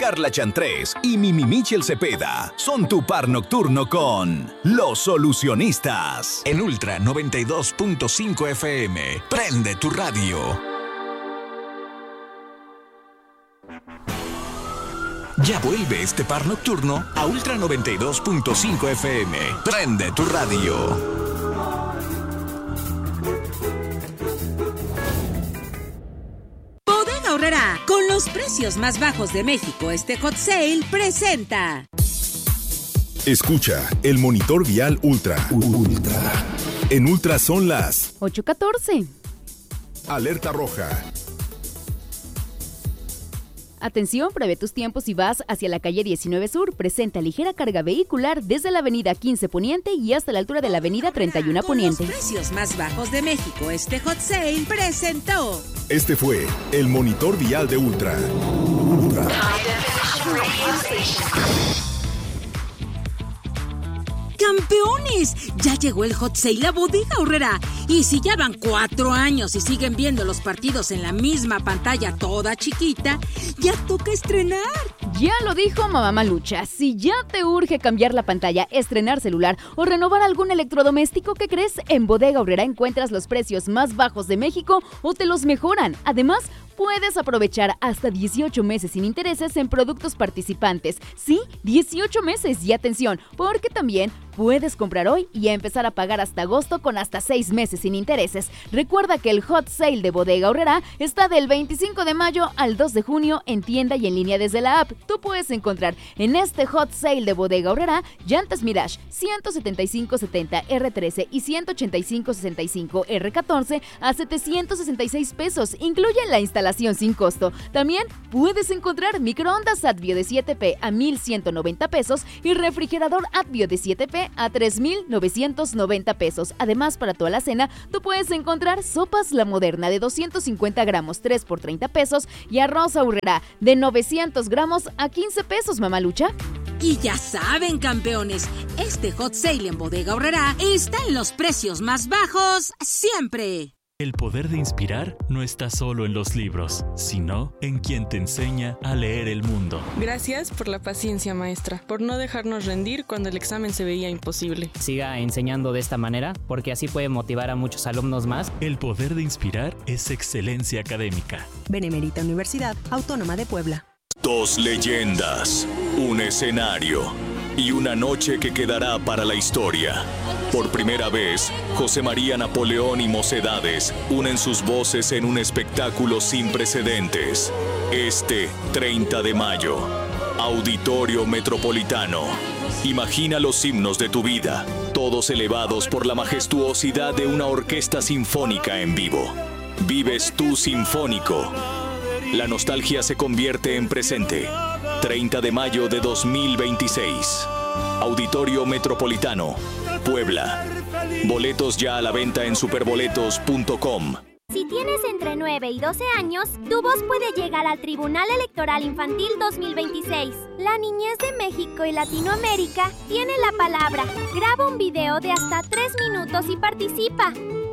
Carla Chantrés y Mimi Michel Cepeda son tu par nocturno con Los Solucionistas. En Ultra 92.5 FM. Prende tu radio. Ya vuelve este par nocturno a Ultra 92.5 FM. Prende tu radio. Bodega Aurrerá, con los precios más bajos de México, este Hot Sale presenta. Escucha el monitor vial Ultra. En Ultra son las 8:14. Alerta roja. Atención, prevé tus tiempos si vas hacia la calle 19 Sur. Presenta ligera carga vehicular desde la avenida 15 Poniente y hasta la altura de la avenida 31 Poniente. Con los precios más bajos de México, este Hot Sale presentó. Este fue el monitor vial de Ultra. ¡Campeones! Ya llegó el Hot Sale a Bodega Aurrerá. Y si ya van 4 años y siguen viendo los partidos en la misma pantalla toda chiquita, ya toca estrenar. Ya lo dijo Mamá Malucha, si ya te urge cambiar la pantalla, estrenar celular o renovar algún electrodoméstico, ¿qué crees? En Bodega Aurrerá encuentras los precios más bajos de México o te los mejoran. Además, puedes aprovechar hasta 18 meses sin intereses en productos participantes. Sí, 18 meses. Y atención, porque también puedes comprar hoy y empezar a pagar hasta agosto con hasta 6 meses sin intereses. Recuerda que el Hot Sale de Bodega Aurrerá está del 25 de mayo al 2 de junio en tienda y en línea desde la app. Tú puedes encontrar en este Hot Sale de Bodega Aurrerá llantas Mirage 175/70 R13 y 185/65 R14 a 766 pesos. Incluye la instalación sin costo. También puedes encontrar microondas Advio de 7P a 1,190 pesos y refrigerador Advio de 7P a 3,990 pesos. Además, para toda la cena, tú puedes encontrar sopas La Moderna de 250 gramos, 3 por 30 pesos y arroz Aurrerá de 900 gramos a 15 pesos, Mamalucha. Y ya saben, campeones, este Hot Sale en Bodega Aurrerá está en los precios más bajos siempre. El poder de inspirar no está solo en los libros, sino en quien te enseña a leer el mundo. Gracias por la paciencia, maestra, por no dejarnos rendir cuando el examen se veía imposible. Siga enseñando de esta manera, porque así puede motivar a muchos alumnos más. El poder de inspirar es excelencia académica. Benemérita Universidad Autónoma de Puebla. 2 leyendas, un escenario y una noche que quedará para la historia. Por primera vez, José María Napoleón y Mocedades unen sus voces en un espectáculo sin precedentes. Este 30 de mayo, Auditorio Metropolitano. Imagina los himnos de tu vida, todos elevados por la majestuosidad de una orquesta sinfónica en vivo. Vives tú sinfónico. La nostalgia se convierte en presente. 30 de mayo de 2026. Auditorio Metropolitano, Puebla. Boletos ya a la venta en superboletos.com. Si tienes entre 9 y 12 años, tu voz puede llegar al Tribunal Electoral Infantil 2026. La niñez de México y Latinoamérica tiene la palabra. Graba un video de hasta 3 minutos y participa.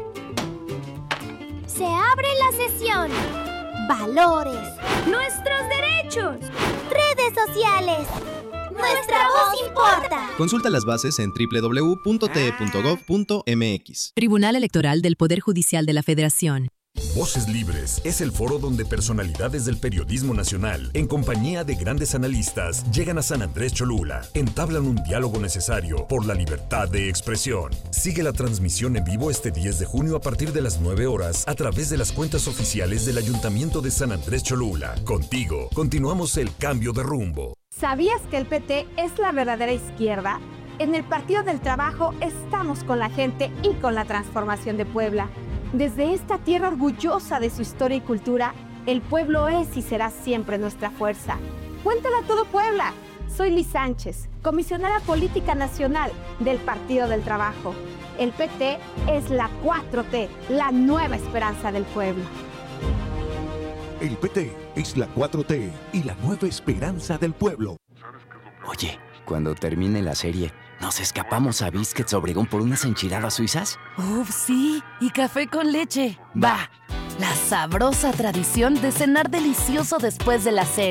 Se abre la sesión. Valores. Nuestros derechos. Redes sociales. Nuestra voz importa. Consulta las bases en www.te.gov.mx. Tribunal Electoral del Poder Judicial de la Federación. Voces Libres es el foro donde personalidades del periodismo nacional, en compañía de grandes analistas, llegan a San Andrés Cholula, entablan un diálogo necesario por la libertad de expresión. Sigue la transmisión en vivo este 10 de junio a partir de las 9 horas a través de las cuentas oficiales del Ayuntamiento de San Andrés Cholula. Contigo, continuamos el cambio de rumbo. ¿Sabías que el PT es la verdadera izquierda? En el Partido del Trabajo estamos con la gente y con la transformación de Puebla. Desde esta tierra orgullosa de su historia y cultura, el pueblo es y será siempre nuestra fuerza. ¡Cuéntala a todo Puebla! Soy Liz Sánchez, comisionada política nacional del Partido del Trabajo. El PT es la 4T, la nueva esperanza del pueblo. El PT es la 4T y la nueva esperanza del pueblo. Oye, cuando termine la serie, ¿nos escapamos a Biscuits Obregón por unas enchiladas suizas? ¡Uf, sí! Y café con leche. ¡Va! La sabrosa tradición de cenar delicioso después de la serie.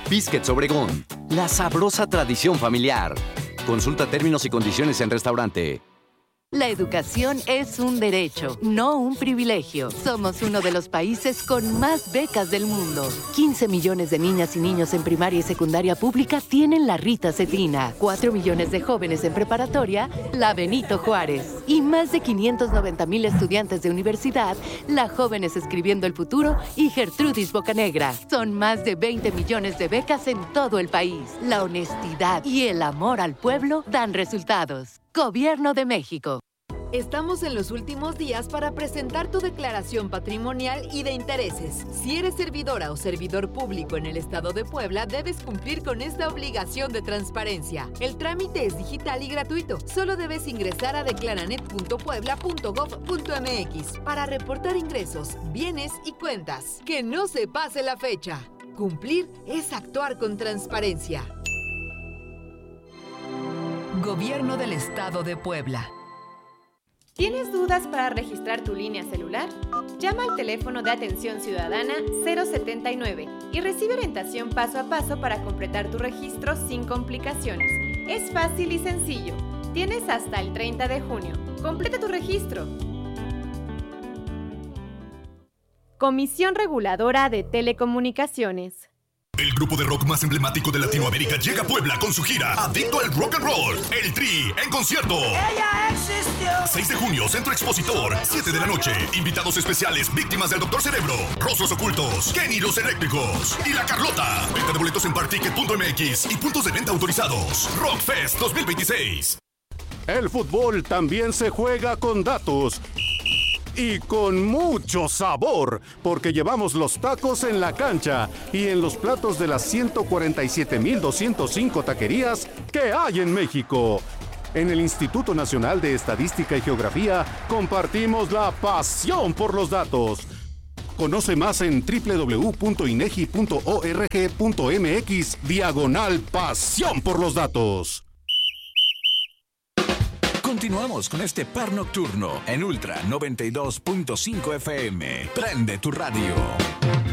Biscuits Obregón, la sabrosa tradición familiar. Consulta términos y condiciones en restaurante. La educación es un derecho, no un privilegio. Somos uno de los países con más becas del mundo. 15 millones de niñas y niños en primaria y secundaria pública tienen la Rita Cetina. 4 millones de jóvenes en preparatoria, la Benito Juárez. Y más de 590,000 estudiantes de universidad, la Jóvenes Escribiendo el Futuro y Gertrudis Bocanegra. Son más de 20 millones de becas en todo el país. La honestidad y el amor al pueblo dan resultados. Gobierno de México. Estamos en los últimos días para presentar tu declaración patrimonial y de intereses. Si eres servidora o servidor público en el Estado de Puebla, debes cumplir con esta obligación de transparencia. El trámite es digital y gratuito. Solo debes ingresar a declaranet.puebla.gov.mx para reportar ingresos, bienes y cuentas. Que no se pase la fecha. Cumplir es actuar con transparencia. Gobierno del Estado de Puebla. ¿Tienes dudas para registrar tu línea celular? Llama al teléfono de atención ciudadana 079 y recibe orientación paso a paso para completar tu registro sin complicaciones. Es fácil y sencillo. Tienes hasta el 30 de junio. Completa tu registro. Comisión Reguladora de Telecomunicaciones. El grupo de rock más emblemático de Latinoamérica llega a Puebla con su gira Adicto al Rock and Roll, El Tri, en concierto. ¡Ella existió! 6 de junio, Centro Expositor, 7 de la noche. Invitados especiales, víctimas del Dr. Cerebro, Rostros Ocultos, Kenny Los Eléctricos y La Carlota. Venta de boletos en particket.mx y puntos de venta autorizados. Rockfest 2026. El fútbol también se juega con datos. Y con mucho sabor, porque llevamos los tacos en la cancha y en los platos de las 147,205 taquerías que hay en México. En el Instituto Nacional de Estadística y Geografía compartimos la pasión por los datos. Conoce más en www.inegi.org.mx/pasión por los datos. Continuamos con este par nocturno en Ultra 92.5 FM. Prende tu radio.